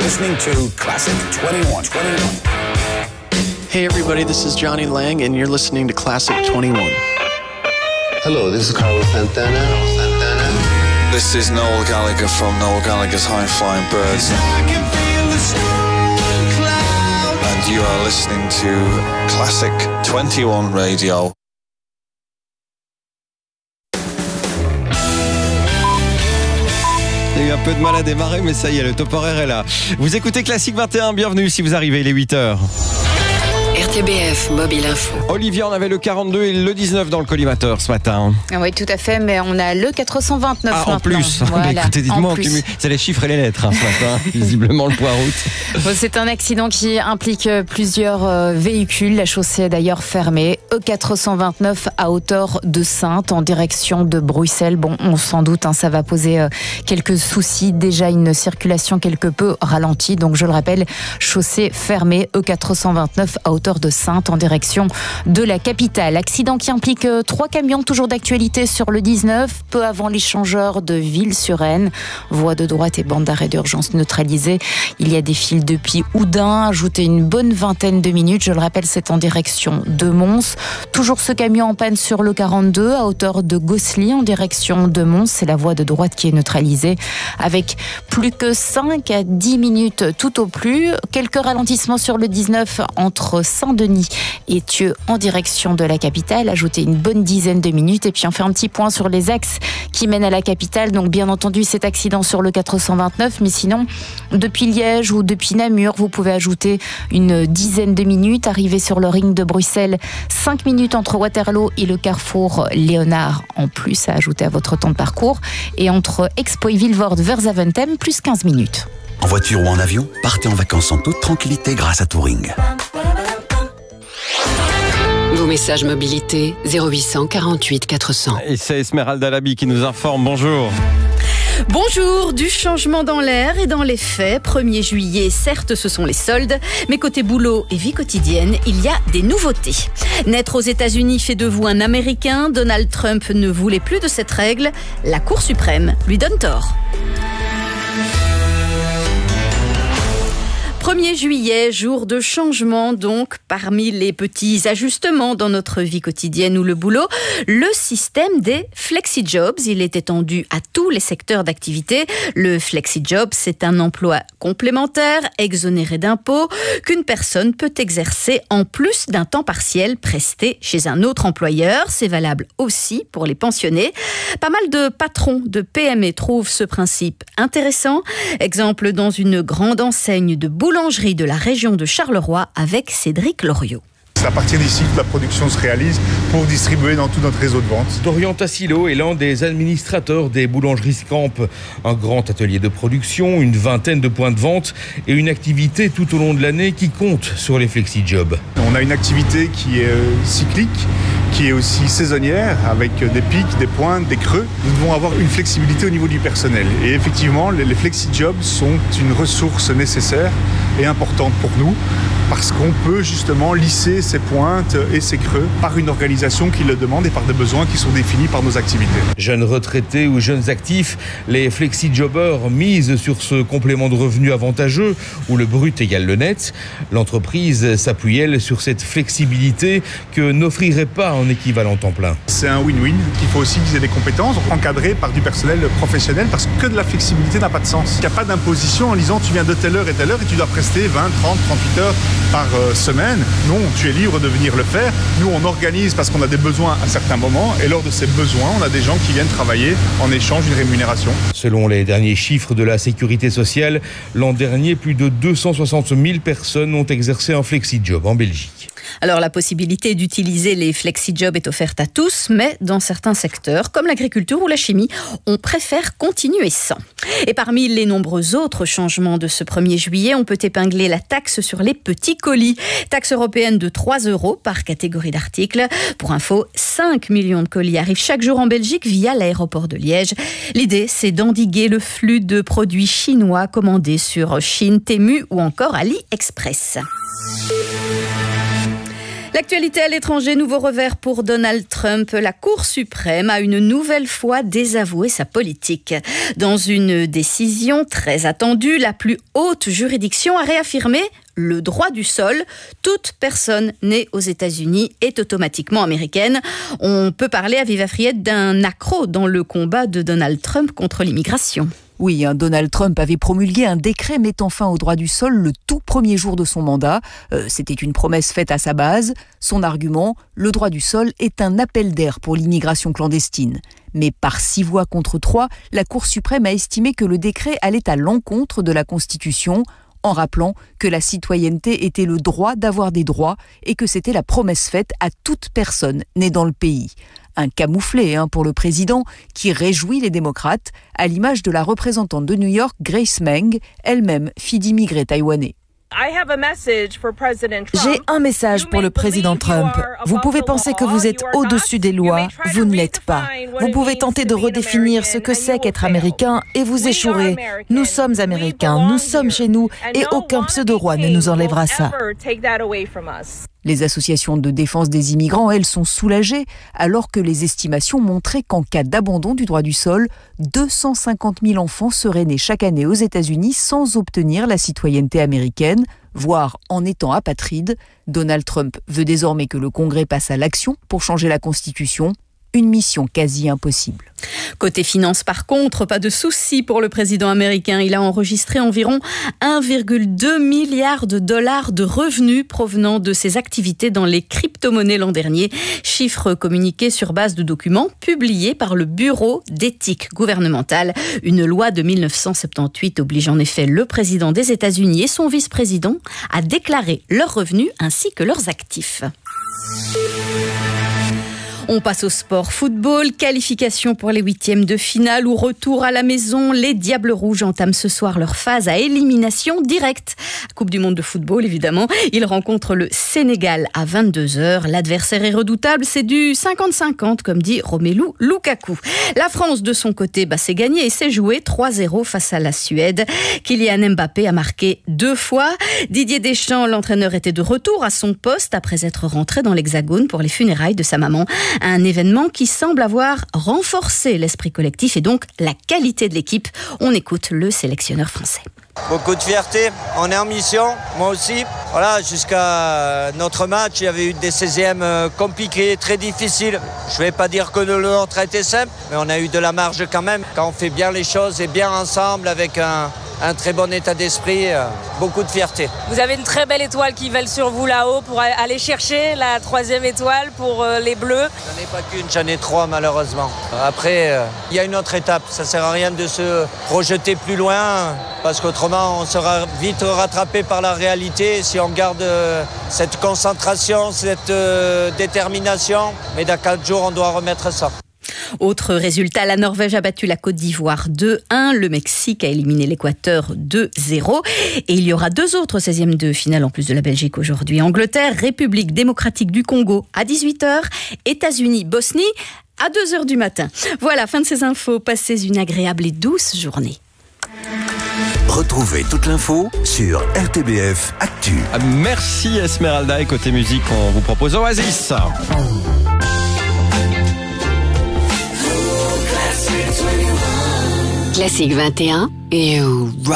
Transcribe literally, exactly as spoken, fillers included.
listening to Classic twenty-one. twenty-one. Hey everybody, this is Johnny Lang and you're listening to Classic twenty-one. Hello, this is Carlos Santana. Santana. This is Noel Gallagher from Noel Gallagher's High Flying Birds. And you are listening to Classic twenty-one Radio. Il y a eu un peu de mal à démarrer, mais ça y est, le top horaire est là. Vous écoutez Classique vingt et un, bienvenue si vous arrivez, il est huit heures. R T B F Mobile Info. Olivier, on avait le quarante-deux et le dix-neuf dans le collimateur ce matin. Oui, tout à fait, mais on a le quatre cent vingt-neuf ah, maintenant. en plus. Voilà, bah, écoutez, dites-moi, c'est les chiffres et les lettres hein, ce matin, visiblement le poids-route. Bon, c'est un accident qui implique plusieurs euh, véhicules. La chaussée est d'ailleurs fermée. E quatre cent vingt-neuf à hauteur de Saintes en direction de Bruxelles. Bon, on s'en doute, hein, ça va poser euh, quelques soucis. Déjà une circulation quelque peu ralentie. Donc je le rappelle, chaussée fermée, E quatre cent vingt-neuf à hauteur de Saintes en direction de la capitale. Accident qui implique euh, trois camions, toujours d'actualité sur le dix-neuf, peu avant l'échangeur de Ville-sur-Aisne. Voie de droite et bande d'arrêt d'urgence neutralisée. Il y a des fils depuis Oudin, ajoutez une bonne vingtaine de minutes. Je le rappelle, c'est en direction de Mons. Toujours ce camion en panne sur le quarante-deux à hauteur de Gosselies en direction de Mons. C'est la voie de droite qui est neutralisée avec plus que cinq à dix minutes tout au plus. Quelques ralentissements sur le dix-neuf entre Saint-Denis et Thieux en direction de la capitale. Ajoutez une bonne dizaine de minutes et puis on fait un petit point sur les axes qui mènent à la capitale. Donc bien entendu cet accident sur le quatre cent vingt-neuf, mais sinon depuis Liège ou depuis Namur, vous pouvez ajouter une dizaine de minutes. Arrivé sur le ring de Bruxelles, cinq minutes entre Waterloo et le carrefour Léonard en plus à ajouter à votre temps de parcours. Et entre Expo et Vilvoorde vers Zaventem, plus quinze minutes. En voiture ou en avion, partez en vacances en toute tranquillité grâce à Touring. Vos messages mobilité zéro huit cent quarante-huit quatre cents. Et c'est Esmeralda Labi qui nous informe. Bonjour. Bonjour, du changement dans l'air et dans les faits. premier juillet, certes, ce sont les soldes, mais côté boulot et vie quotidienne, il y a des nouveautés. Naître aux États-Unis fait de vous un Américain. Donald Trump ne voulait plus de cette règle. La Cour suprême lui donne tort. premier juillet, jour de changement donc, parmi les petits ajustements dans notre vie quotidienne ou le boulot, le système des flexi-jobs. Il est étendu à tous les secteurs d'activité. Le flexi-job, c'est un emploi complémentaire, exonéré d'impôts, qu'une personne peut exercer en plus d'un temps partiel presté chez un autre employeur. C'est valable aussi pour les pensionnés. Pas mal de patrons de P M E trouvent ce principe intéressant. Exemple dans une grande enseigne de boulangerie de la région de Charleroi avec Cédric Loriot. C'est à partir d'ici que la production se réalise pour distribuer dans tout notre réseau de vente. Dorian Tassilo est l'un des administrateurs des boulangeries Scamp. Un grand atelier de production, une vingtaine de points de vente et une activité tout au long de l'année qui compte sur les flexi-jobs. On a une activité qui est cyclique, qui est aussi saisonnière, avec des pics, des pointes, des creux. Nous devons avoir une flexibilité au niveau du personnel. Et effectivement, les flexi-jobs sont une ressource nécessaire et importante pour nous, parce qu'on peut justement lisser ces pointes et ces creux par une organisation qui le demande et par des besoins qui sont définis par nos activités. Jeunes retraités ou jeunes actifs, les flexi-jobbers misent sur ce complément de revenu avantageux où le brut égale le net. L'entreprise s'appuie, elle, sur cette flexibilité que n'offrirait pas un équivalent temps plein. C'est un win-win. Il faut aussi qu'ils aient des compétences encadrées par du personnel professionnel, parce que de la flexibilité n'a pas de sens. Il n'y a pas d'imposition en disant tu viens de telle heure et telle heure et tu dois prester vingt, trente, trente-huit heures par euh, semaine. Non, tu es libre de venir le faire. Nous, on organise parce qu'on a des besoins à certains moments et lors de ces besoins, on a des gens qui viennent travailler en échange d'une rémunération. Selon les derniers chiffres de la Sécurité sociale, l'an dernier, plus de deux cent soixante mille personnes ont exercé un flexi-job en Belgique. Alors la possibilité d'utiliser les flexi-jobs est offerte à tous, mais dans certains secteurs, comme l'agriculture ou la chimie, on préfère continuer sans. Et parmi les nombreux autres changements de ce premier juillet, on peut épingler la taxe sur les petits colis. Taxe européenne de trois euros par catégorie d'articles. Pour info, cinq millions de colis arrivent chaque jour en Belgique via l'aéroport de Liège. L'idée, c'est d'endiguer le flux de produits chinois commandés sur Chine, Temu ou encore AliExpress. L'actualité à l'étranger, nouveau revers pour Donald Trump. La Cour suprême a une nouvelle fois désavoué sa politique. Dans une décision très attendue, la plus haute juridiction a réaffirmé le droit du sol. Toute personne née aux États-Unis est automatiquement américaine. On peut parler à vive friette d'un accroc dans le combat de Donald Trump contre l'immigration. Oui, hein, Donald Trump avait promulgué un décret mettant fin au droit du sol le tout premier jour de son mandat. Euh, c'était une promesse faite à sa base. Son argument, le droit du sol est un appel d'air pour l'immigration clandestine. Mais par six voix contre trois, la Cour suprême a estimé que le décret allait à l'encontre de la Constitution, en rappelant que la citoyenneté était le droit d'avoir des droits et que c'était la promesse faite à toute personne née dans le pays. Un camouflet hein, pour le président qui réjouit les démocrates, à l'image de la représentante de New York, Grace Meng, elle-même fille d'immigrés taïwanais. J'ai un message pour le président Trump. Vous pouvez penser que vous êtes au-dessus des lois, vous ne l'êtes pas. Vous pouvez tenter de redéfinir ce que c'est qu'être américain et vous échouerez. Nous sommes américains, nous sommes chez nous et aucun pseudo-roi ne nous enlèvera ça. Les associations de défense des immigrants, elles, sont soulagées, alors que les estimations montraient qu'en cas d'abandon du droit du sol, deux cent cinquante mille enfants seraient nés chaque année aux États-Unis sans obtenir la citoyenneté américaine, voire en étant apatrides. Donald Trump veut désormais que le Congrès passe à l'action pour changer la Constitution. Une mission quasi impossible. Côté finances, par contre, pas de souci pour le président américain. Il a enregistré environ un virgule deux milliard de dollars de revenus provenant de ses activités dans les crypto-monnaies l'an dernier. Chiffre communiqué sur base de documents publiés par le Bureau d'éthique gouvernementale. Une loi de mille neuf cent soixante-dix-huit oblige en effet le président des États-Unis et son vice-président à déclarer leurs revenus ainsi que leurs actifs. On passe au sport football, qualification pour les huitièmes de finale ou retour à la maison. Les Diables Rouges entament ce soir leur phase à élimination directe. Coupe du monde de football, évidemment. Ils rencontrent le Sénégal à vingt-deux heures. L'adversaire est redoutable, c'est du cinquante cinquante, comme dit Romelu Lukaku. La France, de son côté, bah, s'est gagnée et s'est jouée trois zéro face à la Suède. Kylian Mbappé a marqué deux fois. Didier Deschamps, l'entraîneur, était de retour à son poste après être rentré dans l'Hexagone pour les funérailles de sa maman. Un événement qui semble avoir renforcé l'esprit collectif et donc la qualité de l'équipe. On écoute le sélectionneur français. Beaucoup de fierté, on est en mission, moi aussi. Voilà, jusqu'à notre match, il y avait eu des seizièmes compliqués, très difficiles. Je ne vais pas dire que le nôtre a été simple, mais on a eu de la marge quand même. Quand on fait bien les choses et bien ensemble avec un, un très bon état d'esprit, beaucoup de fierté. Vous avez une très belle étoile qui vole sur vous là-haut pour aller chercher la troisième étoile pour les Bleus. J'en ai pas qu'une, j'en ai trois malheureusement. Après, il y a une autre étape. Ça ne sert à rien de se projeter plus loin parce qu'autrement on sera vite rattrapé par la réalité si on garde cette concentration, cette détermination. Mais dans quatre jours, on doit remettre ça. Autre résultat, la Norvège a battu la Côte d'Ivoire deux un. Le Mexique a éliminé l'Équateur deux zéro. Et il y aura deux autres seizièmes de finale en plus de la Belgique aujourd'hui. Angleterre, République démocratique du Congo à dix-huit heures. États-Unis, Bosnie à deux heures du matin. Voilà, fin de ces infos. Passez une agréable et douce journée. Retrouvez toute l'info sur R T B F Actu. Merci Esmeralda. Et côté musique, on vous propose Oasis. Classique vingt et un et